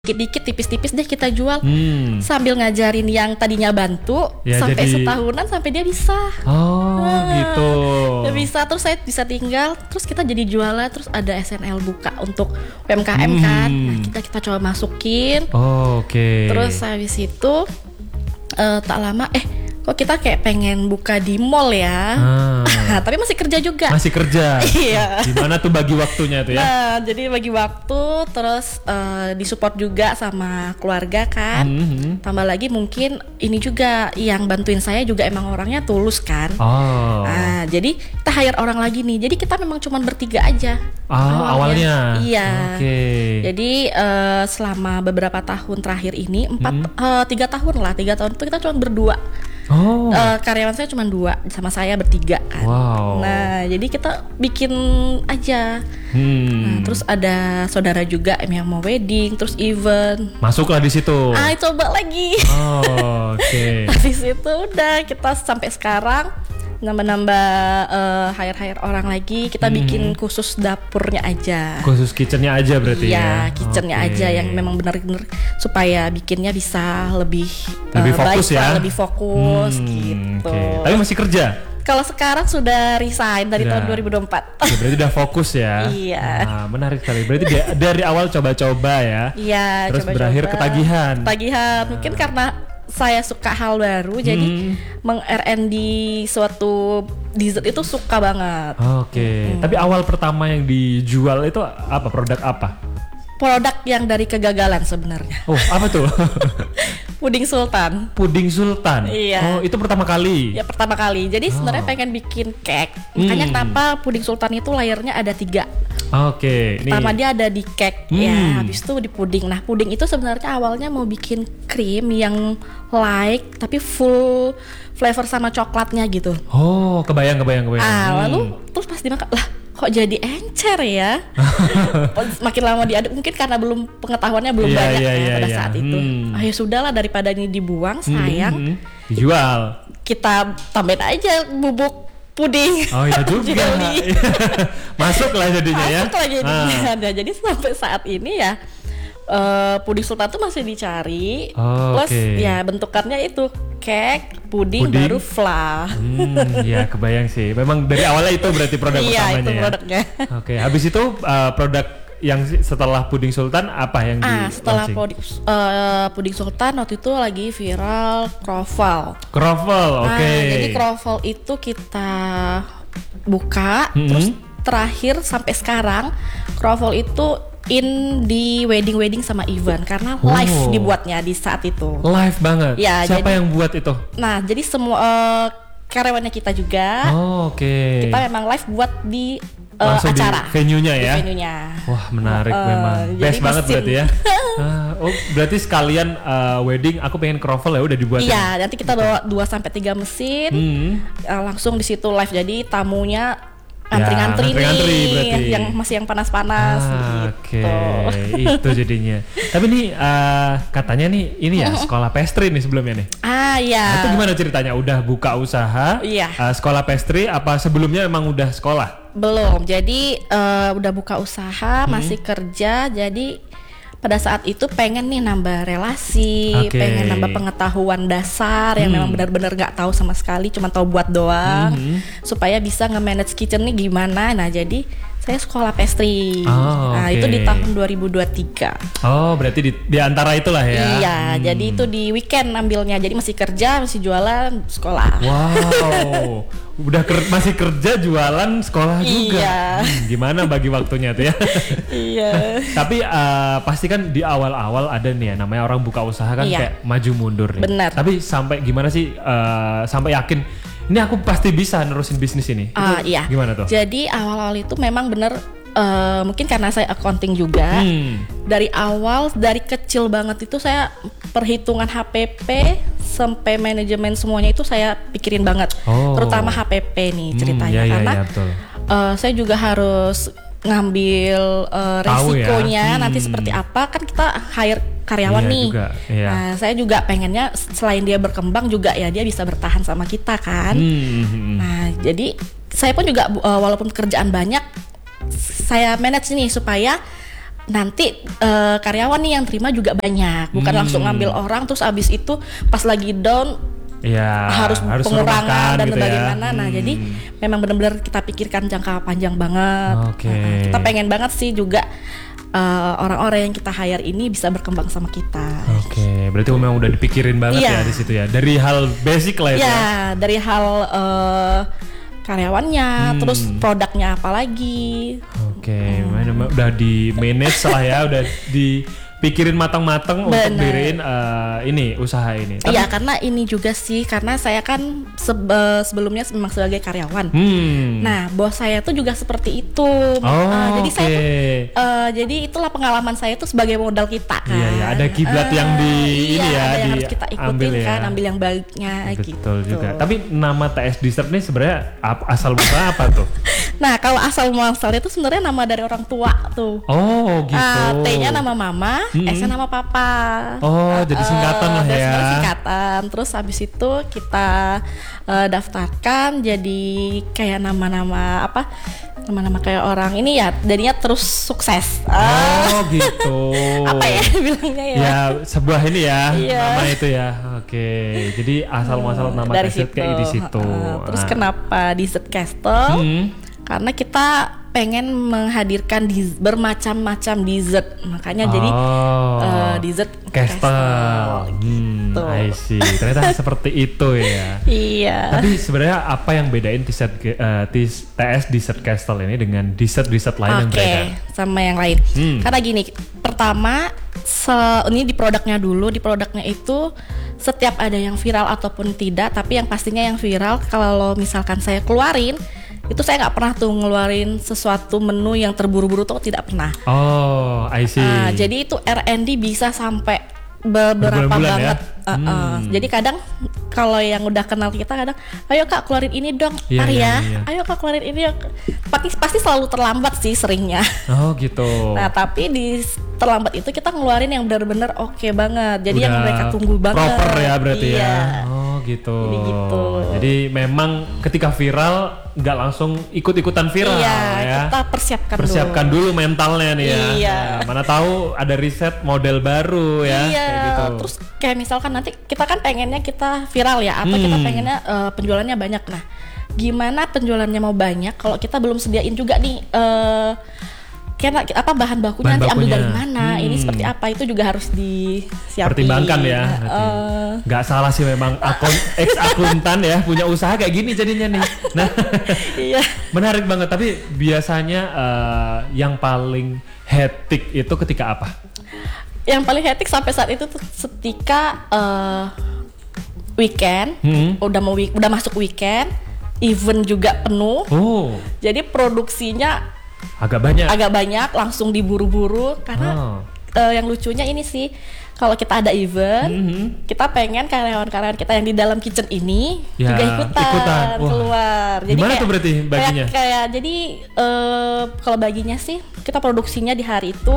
dikit-dikit tipis-tipis deh kita jual sambil ngajarin yang tadinya bantu ya, sampai jadi... setahunan sampai dia bisa. Gitu. Dia bisa, terus saya bisa tinggal, terus kita jadi jualan, terus ada SNL buka untuk UMKM kan. Nah, kita coba masukin. Oke. Terus habis itu tak lama kok kita kayak pengen buka di mall ya. Tapi masih kerja juga. Masih kerja. Iya. Gimana tuh bagi waktunya tuh ya? Nah, jadi bagi waktu, terus disupport juga sama keluarga kan. Tambah lagi mungkin ini juga yang bantuin saya juga emang orangnya tulus kan. Nah, jadi kita hire orang lagi nih. Jadi kita memang cuma bertiga aja. Awalnya. Iya. Okay. Jadi selama beberapa tahun terakhir ini 3 tahun itu kita cuma berdua. Karyawan saya cuma 2 sama saya bertiga kan. Wow. Nah, jadi kita bikin aja. Nah, terus ada saudara juga yang mau wedding, terus event. Masuklah di situ. Coba lagi. Oke. Habis itu udah kita sampai sekarang nambah hire orang lagi. Kita bikin khusus dapurnya aja. Khusus kitchennya aja berarti ya? Iya, kitchennya aja yang memang benar-benar supaya bikinnya bisa lebih fokus baik, ya? Lebih fokus gitu. Tapi masih kerja? Kalau sekarang sudah resign dari tahun 2024. Ya, berarti udah fokus ya? Iya. Nah, menarik sekali. Berarti dari awal coba-coba ya? Iya, terus coba-coba. Berakhir ketagihan. Mungkin karena saya suka hal baru, jadi meng-R&D suatu dessert itu suka banget. Oke. Tapi awal pertama yang dijual itu apa? Produk apa? Produk yang dari kegagalan sebenarnya. Apa tuh? Puding Sultan. Puding Sultan? Iya. Itu pertama kali? Ya, pertama kali. Jadi sebenarnya pengen bikin cake. Makanya kenapa Puding Sultan itu layernya ada 3. Oke. Pertama dia ada di cake, ya habis itu di puding. Nah, puding itu sebenarnya awalnya mau bikin krim yang light tapi full flavor sama coklatnya gitu. Kebayang. Lalu terus pas dimakan, lah kok jadi encer ya? Makin lama diaduk, mungkin karena pengetahuannya belum banyak pada saat itu. Ya sudahlah, daripada ini dibuang sayang. Dijual. Kita tambahin aja bubuk puding. Ya juga. Masuk lah jadinya ya. Nah, jadi sampai saat ini ya puding Sultan tuh masih dicari. Plus ya bentukannya itu cake, puding. Baru fla. Ya kebayang sih. Memang dari awalnya itu berarti produk utamanya. Iya, itu produknya. Oke, habis itu produk yang setelah puding Sultan apa yang setelah puding Sultan waktu itu lagi viral croffle. Oke. Jadi croffle itu kita buka, terus terakhir sampai sekarang croffle itu di wedding sama event karena live dibuatnya di saat itu. Live banget. Ya, siapa yang buat itu? Nah, jadi semua karyawannya kita juga. Oke. Kita memang live buat di langsung acara di venue-nya ya. Wah, menarik memang. Best banget berarti ya. Berarti sekalian wedding aku pengen croffle ya udah dibuat. Iya, nanti kita bawa 2-3 mesin. Langsung di situ live, jadi tamunya antri-antri nih, yang masih yang panas-panas gitu. Oke, itu jadinya. Tapi nih katanya nih ini ya sekolah pastry nih sebelumnya nih. Iya. Itu gimana ceritanya? Udah buka usaha? Iya. Sekolah pastry apa sebelumnya emang udah sekolah? Belum. Jadi udah buka usaha, masih kerja. Jadi pada saat itu pengen nih nambah relasi, pengen nambah pengetahuan dasar yang memang benar-benar nggak tahu sama sekali, cuma tahu buat doang, supaya bisa nge-manage kitchen nih gimana. Nah, jadi saya sekolah pastry. Itu di tahun 2023. Berarti di antara itulah ya. Iya, jadi itu di weekend ambilnya. Jadi masih kerja, masih jualan, sekolah. Wow. Masih kerja, jualan, sekolah juga. Iya. Gimana bagi waktunya tuh ya? Iya. Tapi pasti kan di awal-awal ada nih ya, namanya orang buka usaha kan kayak maju mundur nih. Benar. Tapi sampai gimana sih sampai yakin ini aku pasti bisa nerusin bisnis ini? Iya. Gimana tuh? Jadi awal-awal itu memang benar mungkin karena saya accounting juga. Dari awal, dari kecil banget itu saya perhitungan HPP sampai manajemen semuanya itu saya pikirin banget. Terutama HPP nih ceritanya karena saya juga harus ngambil resikonya nanti seperti apa, kan kita hire karyawan nih. Nah, saya juga pengennya selain dia berkembang juga ya dia bisa bertahan sama kita kan. Nah, jadi saya pun juga walaupun kerjaan banyak, saya manage nih supaya nanti karyawan nih yang terima juga banyak, bukan langsung ngambil orang terus abis itu pas lagi down harus pengurangan dan gitu bagaimana. Nah jadi memang benar-benar kita pikirkan jangka panjang banget. Kita pengen banget sih juga orang-orang yang kita hire ini bisa berkembang sama kita. Berarti memang udah dipikirin banget ya di situ ya. Dari hal basic lah ya. Dari hal karyawannya, terus produknya apa lagi. Udah di manage lah ya, udah dipikirin matang-matang untuk diriin ini usaha ini. Iya, karena ini juga sih, karena saya kan sebelumnya memang sebagai karyawan. Nah, bos saya tuh juga seperti itu. Jadi saya tuh, jadi itulah pengalaman saya tuh sebagai modal kita kan. Iya, ada kiblat yang yang harus kita ikutin kan, ambil yang baiknya. Betul gitu. Juga. Tapi nama TS Dessert nih sebenarnya asal mula apa tuh? Nah, kalau asal muasalnya itu sebenarnya nama dari orang tua tuh. Gitu. T-nya nama mama, S-nya nama papa. Jadi singkatan lah ya. Singkatan. Terus habis itu kita daftarkan jadi kayak nama-nama nama-nama kayak orang ini ya, jadinya terus sukses. Gitu. Apa ya bilangnya ya? Ya sebuah ini ya, nama itu ya. Jadi asal muasal nama dari Dessert kayak di situ. Terus kenapa Dessert Castle? Karena kita pengen menghadirkan bermacam-macam dessert, makanya jadi Dessert Castle. I see. Ternyata seperti itu ya. Iya. Tapi sebenarnya apa yang bedain TS Dessert Castle ini dengan dessert lain yang berbeda? Sama yang lain. Karena gini, pertama ini di produknya dulu. Di produknya itu setiap ada yang viral ataupun tidak, tapi yang pastinya yang viral kalau misalkan saya keluarin itu saya nggak pernah tuh ngeluarin sesuatu menu yang terburu-buru tuh, tidak pernah. I see. Jadi itu R&D bisa sampai beberapa banget. Jadi kadang kalau yang udah kenal kita kadang, ayo kak keluarin ini dong, ayo kak keluarin ini. Pasti selalu terlambat sih seringnya. Gitu. Nah tapi di terlambat itu kita ngeluarin yang benar-benar oke banget. Jadi udah yang mereka tunggu banget. Proper ya berarti ya. Gitu. Jadi gitu. Jadi memang ketika viral nggak langsung ikut-ikutan viral ya. Kita persiapkan dulu mentalnya nih ya. Nah, mana tahu ada riset model baru ya. Kayak gitu. Terus kayak misalkan nanti kita kan pengennya kita viral ya, atau kita pengennya penjualannya banyak. Nah, gimana penjualannya mau banyak kalau kita belum sediain juga nih bahan bakunya nanti ambil dari mana, ini seperti apa, itu juga harus disiapin. Pertimbangkan ya. Nggak salah sih memang ex-akuntan ya punya usaha kayak gini jadinya nih. Nah, menarik banget. Tapi biasanya yang paling hectic itu ketika apa? Yang paling hectic sampai saat itu tuh ketika weekend, udah masuk weekend, event juga penuh. Jadi produksinya agak banyak, langsung diburu-buru karena yang lucunya ini sih, kalau kita ada event, kita pengen karyawan-karyawan kita yang di dalam kitchen ini juga ikutan keluar. Jadi gimana tuh berarti baginya? Jadi kalau baginya sih kita produksinya di hari itu,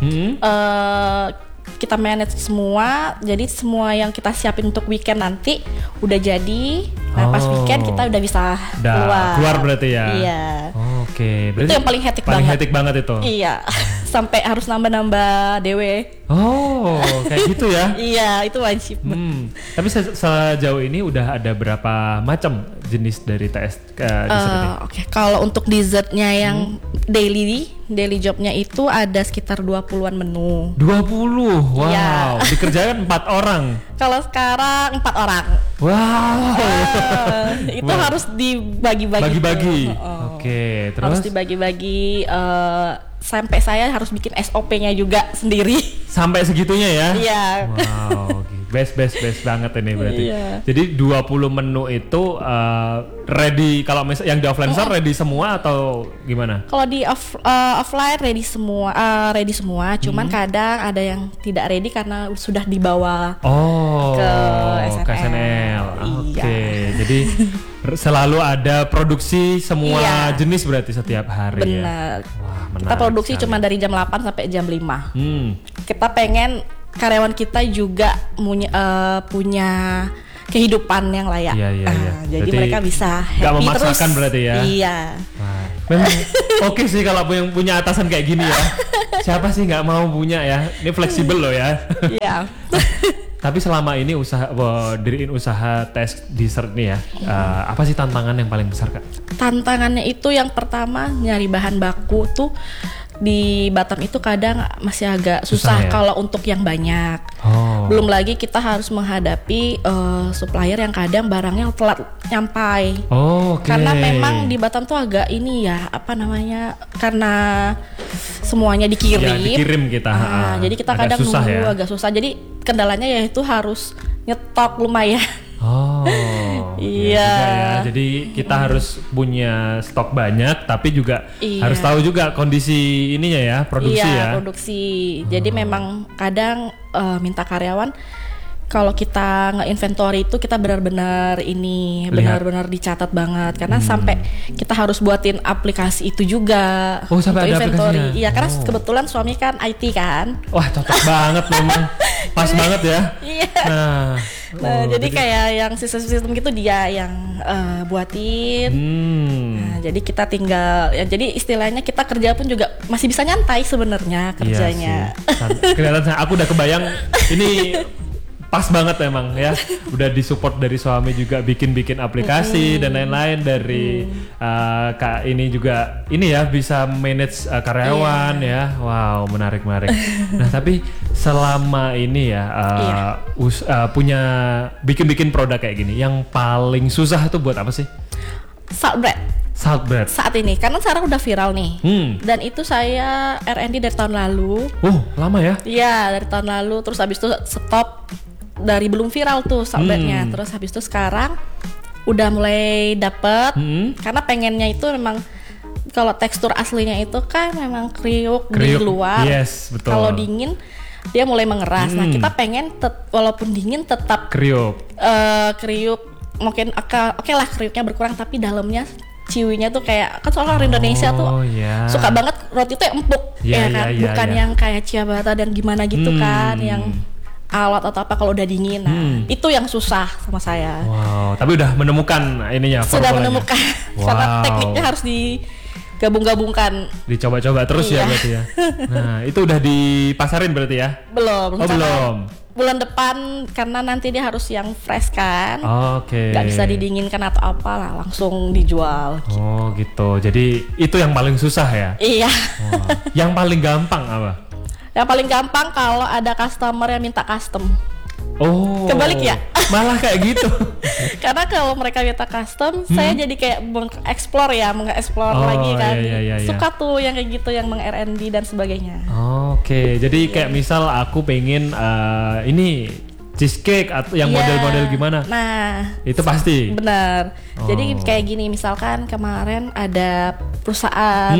kita manage semua, jadi semua yang kita siapin untuk weekend nanti udah jadi. Nah pas weekend kita udah bisa keluar berarti ya. Iya. Berarti itu yang paling hectic banget. Paling hectic banget itu. Iya. Sampai harus nambah dewe. Kayak gitu ya. Iya, itu wajib. Tapi sejauh ini udah ada berapa macam jenis dari TS dessert ini? Kalau untuk dessertnya yang daily jobnya itu ada sekitar 20-an menu. 20? Wow. Iya. Dikerjakan 4 orang. Kalau sekarang 4 orang. Wow. Itu harus dibagi-bagi. Terus harus dibagi-bagi. Sampai saya harus bikin SOP-nya juga sendiri. Sampai segitunya ya? Iya. Wow, best banget ini berarti. Jadi 20 menu itu ready, kalau yang di offline store ready semua atau gimana? Kalau di offline ready semua, cuman kadang ada yang tidak ready karena sudah dibawa ke SNL. Jadi selalu ada produksi semua jenis berarti setiap hari. Benar. Kita produksi cuma dari jam 8 sampai jam 5. Kita pengen karyawan kita juga punya kehidupan yang layak. Iya. Jadi mereka bisa happy terus. Gak memaksakan berarti ya. Iya. Memang oke sih kalau punya atasan kayak gini ya. Siapa sih nggak mau punya ya? Ini fleksibel loh ya. Iya. Tapi selama ini diriin usaha tes dessert nih ya, apa sih tantangan yang paling besar Kak? Tantangannya itu yang pertama nyari bahan baku tuh di Batam itu kadang masih agak susah ya? Kalau untuk yang banyak. Belum lagi kita harus menghadapi supplier yang kadang barangnya telat nyampai. Karena memang di Batam tuh agak ini ya, apa namanya? Karena semuanya dikirim. Ya, dikirim kita. Jadi kita agak kadang susah nunggu agak susah. Jadi kendalanya yaitu harus nyetok lumayan. Iya. Ya. Jadi kita harus punya stok banyak, tapi juga harus tahu juga kondisi ininya ya, produksi ya. Iya, produksi. Jadi memang kadang minta karyawan kalau kita nge-inventory itu kita benar-benar dicatat banget karena sampai kita harus buatin aplikasi itu juga. Sampai ada aplikasinya. Iya, karena kebetulan suami kan IT kan. Wah, cocok banget memang. Pas banget ya. Iya. Jadi kayak yang sistem-sistem gitu dia yang buatin. Nah, jadi kita tinggal jadi istilahnya kita kerja pun juga masih bisa nyantai sebenarnya kerjanya. Iya, kelihatan aku udah kebayang ini pas banget memang ya. Udah disupport dari suami juga bikin aplikasi dan lain-lain dari Kak ini juga ini ya bisa manage karyawan ya. Wow, menarik. Nah, tapi selama ini ya punya bikin produk kayak gini, yang paling susah tuh buat apa sih? Salt bread saat ini karena sekarang udah viral nih. Dan itu saya R&D dari tahun lalu. Lama ya? Iya, dari tahun lalu. Terus habis itu stop dari belum viral tuh salt breadnya. Terus habis itu sekarang udah mulai dapet. Karena pengennya itu memang kalau tekstur aslinya itu kan memang kriuk di luar. Yes, betul. Kalau dingin dia mulai mengeras. Nah, kita pengen walaupun dingin tetap kriuk. Mungkin oke lah kriuknya berkurang tapi dalamnya ciwinya tuh kayak kan soalnya orang Indonesia tuh suka banget roti tuh empuk bukan yang kayak ciabatta dan gimana gitu kan yang alat atau apa kalau udah dingin. Nah, itu yang susah sama saya. Wow, tapi udah menemukan ininya. Sudah menemukan. Karena tekniknya harus digabung-gabungkan. Dicoba-coba terus ya berarti ya. Nah, itu udah dipasarin berarti ya? Belum. Belum. Bulan depan karena nanti dia harus yang fresh kan. Gak bisa didinginkan atau apalah, langsung dijual. Gitu. Jadi itu yang paling susah ya? Iya. Yang paling gampang apa? Yang paling gampang kalau ada customer yang minta custom. Kebalik ya? Malah kayak gitu. Karena kalau mereka minta custom, saya jadi kayak mengeksplor lagi kan. Suka tuh yang kayak gitu, yang meng-R&D dan sebagainya. Jadi kayak misal aku pengen ini cheesecake atau yang model-model gimana? Nah, itu pasti. Benar. Jadi kayak gini, misalkan kemarin ada perusahaan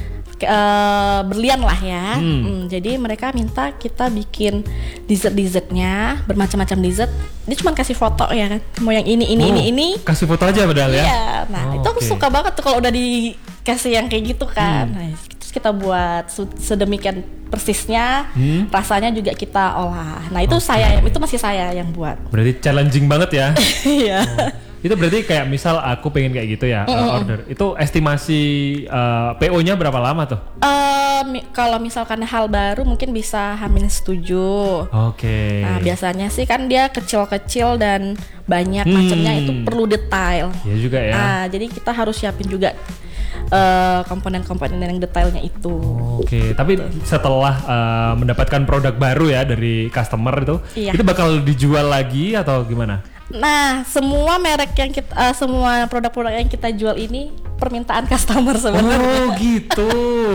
berlian lah ya. Jadi mereka minta kita bikin dessertnya bermacam-macam dessert. Dia cuma kasih foto ya kan. Mau yang ini. Kasih foto aja padahal ya. Iya. Nah, itu aku suka banget tuh kalau udah dikasih yang kayak gitu kan. Nah, terus kita buat sedemikian persisnya, rasanya juga kita olah. Nah, itu itu masih saya yang buat. Berarti challenging banget ya. Iya. Itu berarti kayak misal aku pengen kayak gitu ya order. Itu estimasi PO-nya berapa lama tuh? Kalau misalkan hal baru mungkin bisa H-7. Nah, biasanya sih kan dia kecil-kecil dan banyak macamnya, itu perlu detail. Iya juga ya. Nah, jadi kita harus siapin juga komponen-komponen yang detailnya itu. Tapi setelah mendapatkan produk baru ya dari customer itu bakal dijual lagi atau gimana? Nah, semua merek yang semua produk-produk yang kita jual ini permintaan customer sebenarnya. Gitu.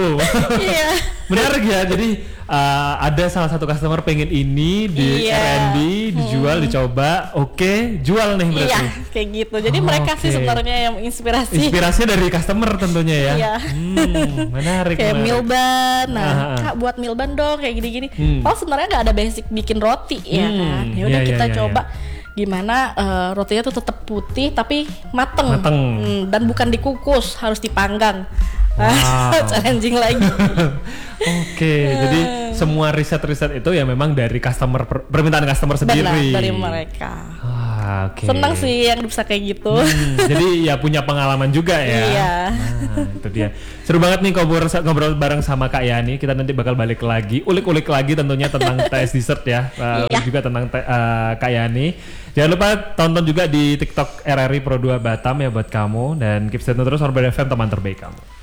Iya. Menarik ya. Jadi ada salah satu customer pengen ini di R&D dijual, dicoba, jual nih berarti. Iya, kayak gitu. Jadi mereka sih sebenarnya yang inspirasi. Inspirasinya dari customer tentunya ya. Iya. Menarik. Kayak milban. Nah, Kak buat milban dong kayak gini-gini. Sebenarnya nggak ada basic bikin roti ya kan. Ya udah kita coba. Gimana rotinya tuh tetap putih tapi mateng. Dan bukan dikukus, harus dipanggang. Challenging lagi. Jadi semua riset itu ya memang dari permintaan customer sendiri. Benar, dari mereka. Senang sih yang bisa kayak gitu. Jadi ya punya pengalaman juga ya. Iya. Nah, itu dia. Seru banget nih ngobrol bareng sama Kak Yani. Kita nanti bakal balik lagi, ulik-ulik lagi tentunya tentang TS Dessert ya. Juga tentang Kak Yani. Jangan lupa tonton juga di TikTok RRI Pro 2 Batam ya buat kamu, dan keep stay tune terus Orbit FM, teman terbaik kamu.